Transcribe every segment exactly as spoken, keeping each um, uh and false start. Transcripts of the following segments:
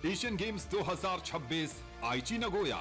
Asian games दो हज़ार छब्बीस आईची Nagoya.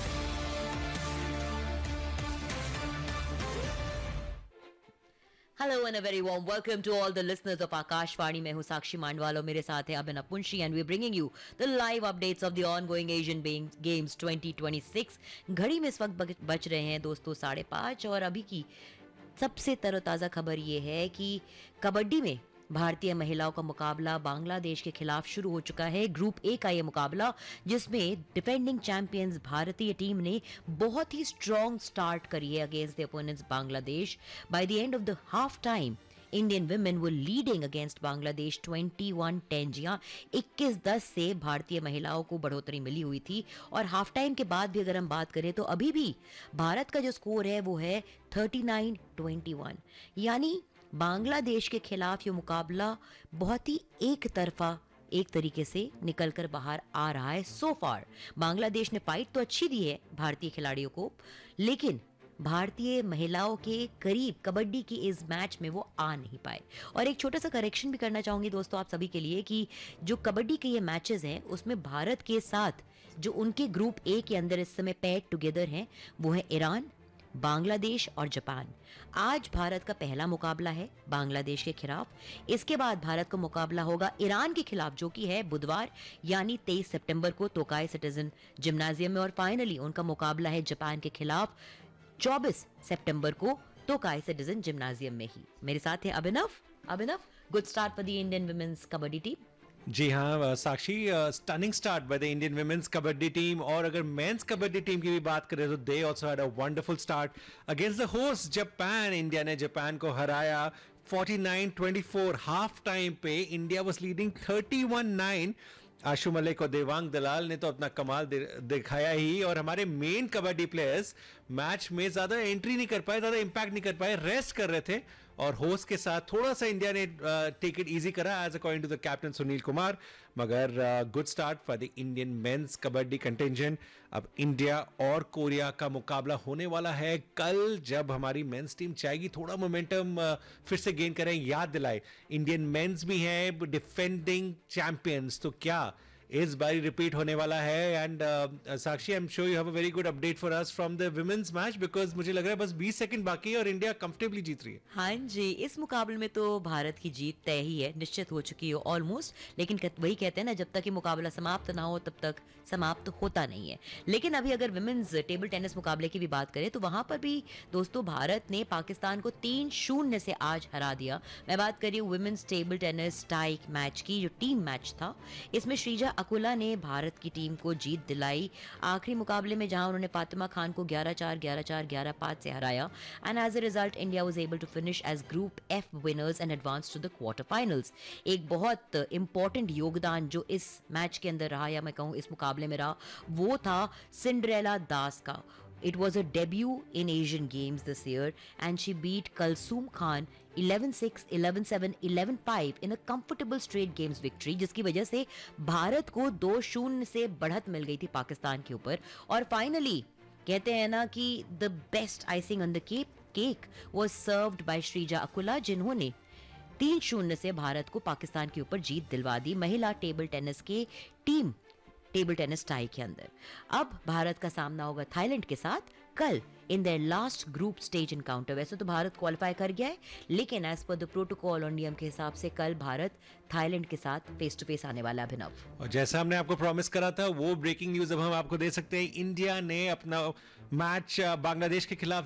Hello and a very warm welcome to all the listeners of Akashvani. मैं हूँ साक्षी मांडवाल और मेरे साथ है अभिनव Punshi and we're bringing you the live updates of the ongoing Asian Games twenty twenty-six. घड़ी में इस वक्त बच रहे हैं दोस्तों साढ़े पाँच और अभी की सबसे तरोताज़ा खबर ये है कि कबड्डी में भारतीय महिलाओं का मुकाबला बांग्लादेश के खिलाफ शुरू हो चुका है। ग्रुप ए का ये मुकाबला जिसमें डिफेंडिंग चैंपियंस भारतीय टीम ने बहुत ही स्ट्रॉन्ग स्टार्ट करी है against the opponents Bangladesh. By the end of the half time Indian women were leading against Bangladesh इक्कीस दस। जी हाँ, इक्कीस दस से भारतीय महिलाओं को बढ़ोतरी मिली हुई थी और हाफ टाइम के बाद भी अगर हम बात करें तो अभी भी भारत का जो स्कोर है वो है उनतालीस इक्कीस, यानी बांग्लादेश के खिलाफ ये मुकाबला बहुत ही एक तरफा एक तरीके से निकलकर बाहर आ रहा है। सो फार बांग्लादेश ने फाइट तो अच्छी दी है भारतीय खिलाड़ियों को, लेकिन भारतीय महिलाओं के करीब कबड्डी की इस मैच में वो आ नहीं पाए। और एक छोटा सा करेक्शन भी करना चाहूंगी दोस्तों आप सभी के लिए कि जो कबड्डी के ये मैचेस हैं उसमें भारत के साथ जो उनके ग्रुप ए के अंदर इस समय पेड टुगेदर हैं वो है ईरान, बांग्लादेश और जापान। आज भारत का पहला मुकाबला है बांग्लादेश के खिलाफ। इसके बाद भारत का मुकाबला होगा ईरान के खिलाफ जो कि है बुधवार यानी तेईस सितंबर को तोकाई सिटीजन जिम्नाजियम में। और फाइनली उनका मुकाबला है जापान के खिलाफ चौबीस सितंबर को तोकाई सिटीजन जिम्नाजियम में ही। मेरे साथ है अभिनव। अभिनव, good start for the Indian women's kabaddi team. जी हाँ साक्षी, stunning start by the Indian women's kabaddi team. और अगर मेंस कबड्डी टीम की भी बात करें तो they also had a wonderful start against the host Japan. India ने जापान को हराया उनचास चौबीस। हाफ टाइम पे इंडिया वाज लीडिंग इकतीस नौ। आशु मलिक और देवांग दलाल ने तो अपना कमाल दिखाया ही। और हमारे मेन कबड्डी प्लेयर्स मैच में ज्यादा एंट्री नहीं कर पाए, ज्यादा इंपैक्ट नहीं कर पाए, रेस्ट कर रहे थे। और होस्ट के साथ थोड़ा सा इंडिया ने टेक इट इजी करा as according to the captain Sunil Kumar. मगर good start for the Indian mains kabaddi contingent. अब इंडिया और कोरिया का मुकाबला होने वाला है कल, जब हमारी मेंस टीम चाहेगी थोड़ा मोमेंटम uh, फिर से गेन करें। याद दिलाए इंडियन मेंस भी हैं डिफेंडिंग चैंपियंस, तो क्या इस बारी रिपीट होने वाला है। And Sakshi, I am sure you have a very good update for us from the women's match, because मुझे लग रहा है बस बीस सेकंड बाकी है और इंडिया कंफर्टेबली जीत रही है। हाँ जी, इस मुकाबले में तो भारत की जीत तय ही है, निश्चित हो चुकी है ऑलमोस्ट। लेकिन वही कहते हैं ना, जब तक ये मुकाबला समाप्त ना हो तब तक समाप्त होता नहीं है। लेकिन अभी अगर वुमेन्स टेबल टेनिस मुकाबले की भी बात करें तो वहां पर भी दोस्तों भारत ने पाकिस्तान को तीन शून्य से आज हरा दिया। मैं बात कर रही हूँ women's table tennis tie match की, जो टीम मैच था। इसमें श्रीजा अकुला ने भारत की टीम को जीत दिलाई आखिरी मुकाबले में, जहां उन्होंने फातिमा खान को ग्यारह चार, ग्यारह चार, ग्यारह पाँच से हराया। And as a result India was able to finish age group F winners and advance to the quarter finals. एक बहुत इंपॉर्टेंट योगदान जो इस मैच के अंदर रहा, या मैं कहूं इस मुकाबले में रहा, वो था सिंड्रेला दास का। It was her debut in Asian Games this year and she beat Kalsoom Khan eleven six, eleven seven, eleven five in a comfortable straight games victory, जिसकी वजह से भारत को दो शून्य से बढ़त मिल गई थी पाकिस्तान के ऊपर। और फाइनली कहते हैं ना कि the best icing on the cake cake was served by Sreeja Akula, जिन्होंने तीन शून्य से भारत को पाकिस्तान के ऊपर जीत दिलवा दी महिला टेबल टेनिस के टीम टेबल टेनिस टाई के अंदर। अब भारत का सामना होगा थाईलैंड के साथ कल in their last group stage encounter. वैसे तो भारत क्वालिफाई कर गया है, लेकिन एज पर द प्रोटोकॉल और नियम के हिसाब से कल भारत थाईलैंड के साथ फेस टू फेस आने वाला है। अभिनव, और जैसा हमने आपको प्रॉमिस करा था वो ब्रेकिंग न्यूज अब हम आपको दे सकते हैं। इंडिया ने अपना मैच बांग्लादेश के खिलाफ